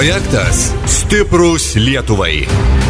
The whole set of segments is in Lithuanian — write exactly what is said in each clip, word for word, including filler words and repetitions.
Projektas Stiprūs Lietuvai.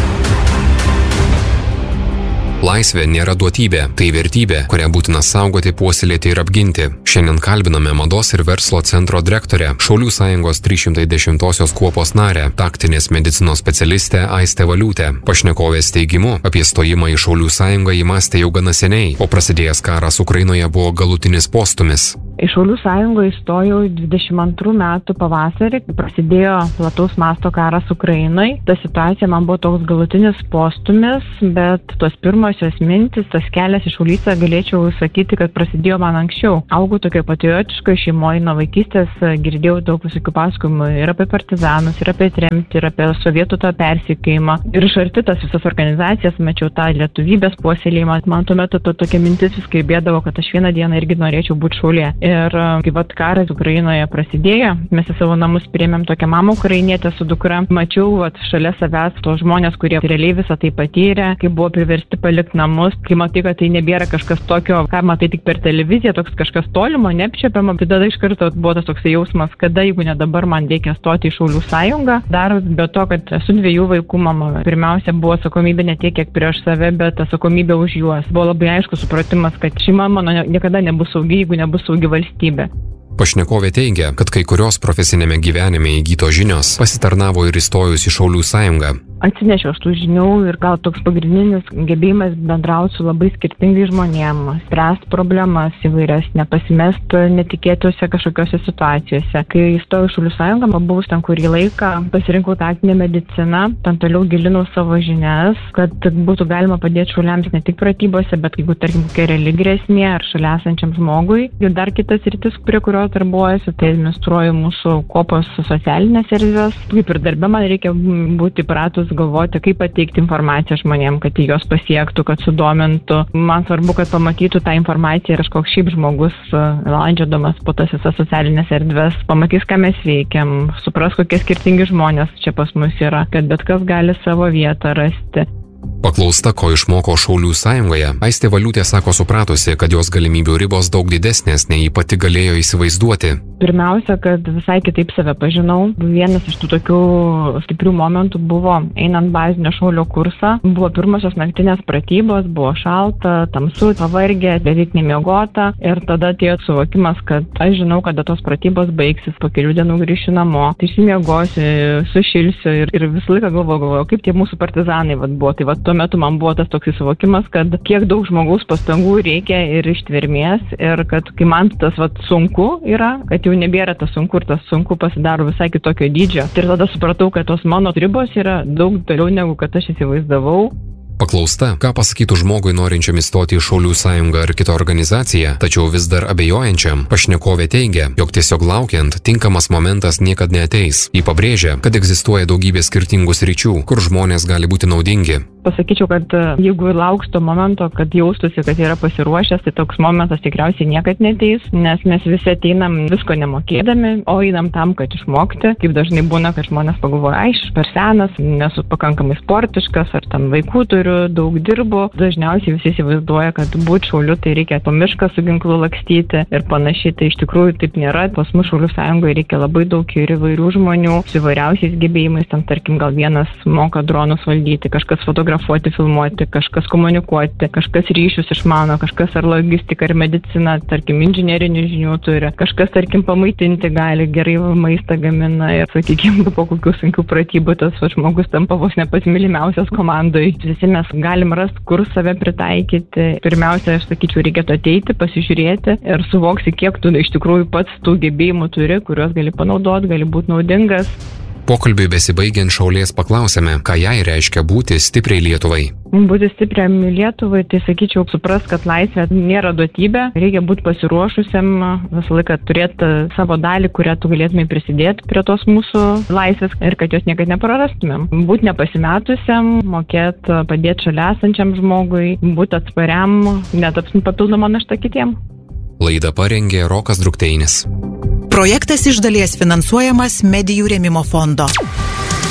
Laisvė nėra duotybė, tai vertybė, kurią būtina saugoti, puoselėti ir apginti. Šiandien kalbiname Mados ir verslo centro direktorę, Šaulių sąjungos trys šimtai dešimtosios kuopos narę, taktinės medicinos specialistę Aistę Valiūtę. Pašnekovės teigimu, apie stojimą į Šaulių sąjungą įmąstė jau gana seniai, o prasidėjęs karas Ukrainoje buvo galutinis postūmis. Į Šaulių sąjungą įstojau dvidešimt antrų metų pavasarį, prasidėjo plataus masto karas Ukrainai. Ta situacija man buvo toks galutinis postūmis, bet tos pirmosios mintis, tas kelias į Šaulyse galėčiau sakyti, kad prasidėjo man anksčiau. Augau tokio patriotiško šeimoje, nuo vaikystės girdėjau daug visokių pasakojimų ir apie partizanus, ir apie tremtį, ir apie sovietų tą persekiojimą. Ir iš arti tas visas organizacijas mačiau tą lietuvybės puoselėjimą. Man tuo metu to, tokia mintis vis kalbėdavo, kad aš vieną dieną irgi norėčiau būti šaulė. Ir kai vat karas Ukrainoje prasidėjo, mes į savo namus priėmėm tokią mamą ukrainietę su dukra. Mačiau vat šalia savęs tos žmonės, kurie realiai visą tai patyrė, kai buvo priversti palikti namus, kai matai, kad tai nebėra kažkas tokio, ką matai tik per televiziją, toks kažkas tolimo, neapčiuopiamo. Tai tada iš karto buvo tas toks jausmas, kada, jeigu ne dabar, man reikia stoti į Šaulių sąjungą. Dar be to, kad esu dviejų vaikų mama. Pirmiausia buvo atsakomybė ne tiek, kiek prieš save, bet atsakomybė už juos. Buvo labai aiškus supratimas, kad šeima mano niekada nebus saugi, jeigu nebus saugi valstybė. Pašnekovė teigia, kad kai kurios profesinėme gyvenime įgytos žinios pasitarnavo ir įstojus į Šaulių sąjungą. Atsinešiau aš tų žinių ir gal toks pagrindinis gebėjimas bendrauti su labai skirtingai žmonėmis, spręsti problemas įvairias, nepasimest netikėtose kažkokiose situacijose. Kai įstojau į Šaulių sąjungą, buvus ten kurį laiką, pasirinkau taktinę mediciną, ten toliau gilinau savo žinias, kad būtų galima padėti šauliams ne tik pratybose, bet jeigu, tarkim, kokia reali grėsmė ar šalia esančiam žmogui. Ir dar kitas rytis, prie kurio darbuojuosi, tai administruoju mūsų kuopos socialinės erdvės. Kaip ir darbe man reikia būti įpratus galvoti, kaip pateikti informaciją žmonėm, kad juos pasiektų, kad sudomintų. Man svarbu, kad pamatytų tą informaciją ir kažkoks šiaip žmogus, landžiodamas po tas visas socialinės erdvės, pamatys, ką mes veikiam, supras, kokie skirtingi žmonės čia pas mus yra, kad bet kas gali savo vietą rasti. Paklausta, ko išmoko Šaulių sąjungoje, Aistė Valiūtė sako supratusi, kad jos galimybių ribos daug didesnės, nei ji pati galėjo įsivaizduoti. Pirmiausia, kad visai kitaip save pažinau. Vienas iš tų tokių stiprių momentų buvo einant bazinio šaulio kursą. Buvo pirmosios naktinės pratybos, buvo šalta, tamsu, pavargę, beveik nemiegota. Ir tada atėjo suvokimas, kad aš žinau, kada tos pratybos baigsis, po kelių dienų grįšiu namo, tai išsimiegosiu, sušilsiu ir, ir visą laiką galvoju, galvoju, kaip tie mūsų partizanai vat, buvo. Tai vat, tuo metu man buvo tas toks suvokimas, kad kiek daug žmogaus pastangų reikia ir ištvermės ir kad kai man tas vat, sunku yra, kad jau nebėra tas sunku ir tas sunku pasidaro visai kitokio dydžio. Ir tada supratau, kad tos mano ribos yra daug toliau negu kad aš įsivaizdavau. Paklausta, ką pasakytų žmogui norinčiam įstoti į Šaulių sąjungą ar kitą organizaciją, tačiau vis dar abejojančiam, pašnekovė teigia, jog tiesiog laukiant, tinkamas momentas niekad neateis. Ji pabrėžia, kad egzistuoja daugybė skirtingų sričių, kur žmonės gali būti naudingi. Pasakyčiau, kad jeigu lauks to momento, kad jaustųsi, kad yra pasiruošęs, tai toks momentas tikriausiai niekad neteis, nes mes visi ateinam visko nemokėdami, o einam tam, kad išmokti. Kaip dažnai būna, kad žmonės pagalvoja, ai, aš per senas, nesu pakankamai sportiškas, ar ten vaikų turiu, daug dirbu. Dažniausiai visi įsivaizduoja, kad būti šauliu tai reikia po mišką su ginklu lakstyti ir panašiai. Tai iš tikrųjų taip nėra. Pas mus Šaulių sąjungoje reikia labai daug ir įvairių žmonių su įvairiausiais gebėjimais. Ten, tarkim, gal vienas moka dronus valdyti, kažkas fotografuoti, filmuoti, kažkas komunikuoti, kažkas ryšius išmano, kažkas ar logistika, ar medicina, tarkim, inžinerinių žinių turi, kažkas, tarkim, pamaitinti gali, gerai maistą gamina ir, sakykime, po kokių sunkių pratybų tas va, žmogus tampa vos ne pats mylimiausias komandai. Visi mes galim rasti, kur save pritaikyti. Pirmiausia, aš sakyčiau, reikėtų ateiti, pasižiūrėti ir suvoksi, kiek tu iš tikrųjų pats tų gebėjimų turi, kuriuos gali panaudoti, gali būti naudingas. Pokalbiui besibaigiant Šaulės paklausėme, ką jai reiškia būti stipriai Lietuvai. Būti stipriam Lietuvai, tai sakyčiau, supras, kad laisvė nėra duotybė, reikia būti pasiruošusiam, visą laiką turėti savo dalį, kurią tu galėtumai prisidėti prie tos mūsų laisvės ir kad jos niekada neprarastumėm. Būti nepasimetusiam, mokėti padėti šalia esančiam žmogui, būti atspariam, netapsint papildomą naštą kitiem. Laidą parengė Rokas Drukteinis. Projektas iš dalies finansuojamas Medijų rėmimo fondo.